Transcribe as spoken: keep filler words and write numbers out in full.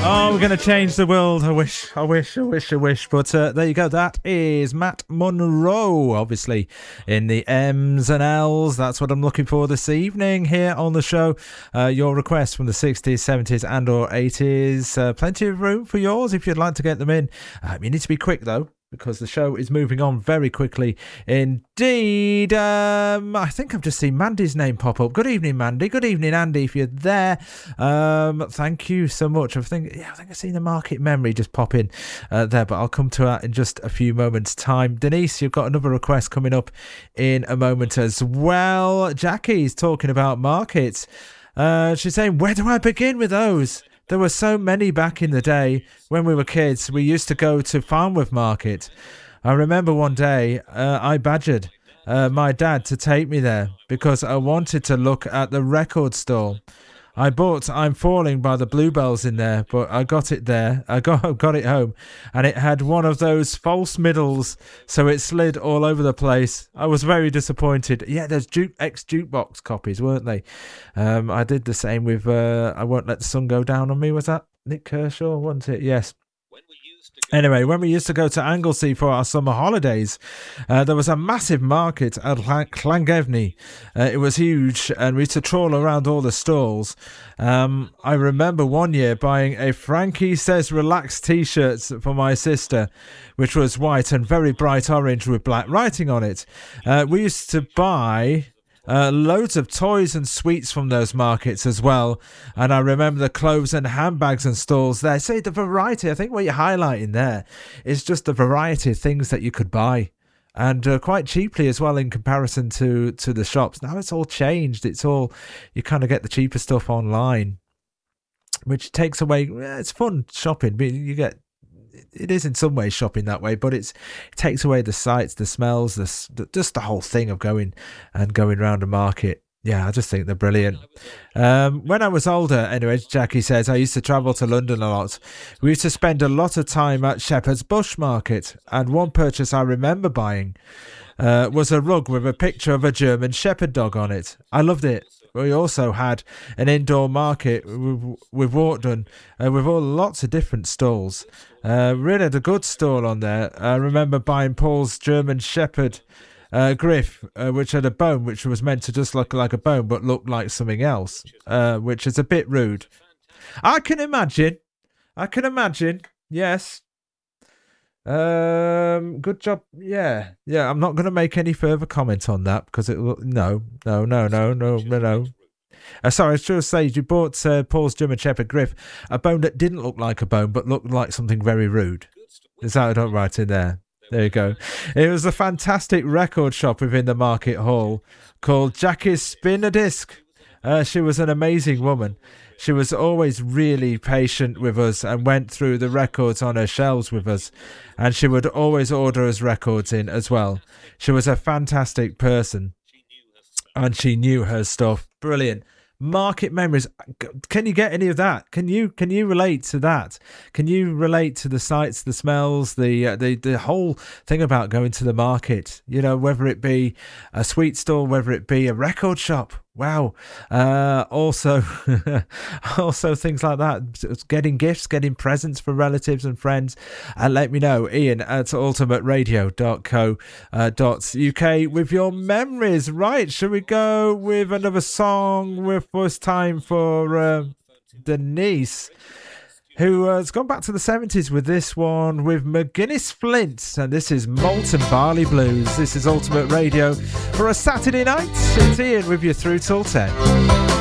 Oh, we're going to change the world. I wish, I wish, I wish, I wish. But uh, there you go. That is Matt Monro, obviously, in the M's and L's. That's what I'm looking for this evening here on the show. Uh, your requests from the sixties, seventies and or eighties. Uh, plenty of room for yours if you'd like to get them in. Uh, you need to be quick, though, because the show is moving on very quickly indeed. Um, I think I've just seen Mandy's name pop up. Good evening, Mandy. Good evening, Andy, if you're there. Um, thank you so much. I think yeah, I think I've seen the Market Memory just pop in uh, there, but I'll come to that in just a few moments' time. Denise, you've got another request coming up in a moment as well. Jackie's talking about markets. Uh, she's saying, where do I begin with those? There were so many back in the day when we were kids. We used to go to Farnworth Market. I remember one day uh, I badgered uh, my dad to take me there because I wanted to look at the record store. I bought I'm Falling by the Bluebells in there, but I got it there. I got got it home, and it had one of those false middles, so it slid all over the place. I was very disappointed. Yeah, there's Juke, ex-jukebox copies, weren't they? Um, I did the same with uh, I Won't Let the Sun Go Down on Me. Was that Nick Kershaw, wasn't it? Yes. Anyway, when we used to go to Anglesey for our summer holidays, uh, there was a massive market at Llangefni. Uh, it was huge, and we used to trawl around all the stalls. Um, I remember one year buying a Frankie Says Relax t-shirt for my sister, which was white and very bright orange with black writing on it. Uh, we used to buy... Uh, loads of toys and sweets from those markets as well, and I remember the clothes and handbags and stalls there. See, the variety, I think what you're highlighting there is just the variety of things that you could buy, and uh, quite cheaply as well in comparison to to the shops. Now it's all changed. It's all, you kind of get the cheaper stuff online, which takes away, it's fun shopping, but you get, it is in some ways shopping that way, but it's it takes away the sights, the smells, the, the just the whole thing of going and going around a market. Yeah, I just think they're brilliant. Um, when I was older, anyway, Jackie says, I used to travel to London a lot. We used to spend a lot of time at Shepherd's Bush Market, and one purchase I remember buying uh, was a rug with a picture of a German Shepherd dog on it. I loved it. We also had an indoor market with, with Warton, uh, with all lots of different stalls. Uh, really had a good stall on there. I remember buying Paul's German Shepherd uh, Griff, uh, which had a bone, which was meant to just look like a bone, but looked like something else, uh, which is a bit rude. I can imagine. I can imagine. Yes. Um, good job. Yeah, yeah. I'm not going to make any further comment on that because it. No, no, no, no, no, no, no. Uh, sorry, I was trying to say you bought uh, Paul's German Shepherd Griff, a bone that didn't look like a bone but looked like something very rude. Is that not right in there? There you go. It was a fantastic record shop within the market hall called Jackie's Spin a Disc. Uh, she was an amazing woman. She was always really patient with us and went through the records on her shelves with us. And she would always order us records in as well. She was a fantastic person. And she knew her stuff. Brilliant. Market memories. Can you get any of that? Can you can you relate to that? Can you relate to the sights, the smells, the uh, the the whole thing about going to the market? You know, whether it be a sweet stall, whether it be a record shop. Wow. Uh, also, also things like that. Getting gifts, getting presents for relatives and friends. And let me know, Ian at ultimate radio dot co dot uk with your memories. Right, shall we go with another song? With first time for uh, Denise, who has gone back to the seventies with this one with McGuinness Flint, and this is Molten Barley Blues. This is Ultimate Radio for a Saturday night. It's Ian with you through till ten.